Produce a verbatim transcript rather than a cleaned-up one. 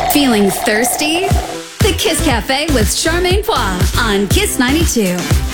Feeling thirsty? The Kiss Cafe with Charmaine Pois on Kiss ninety-two.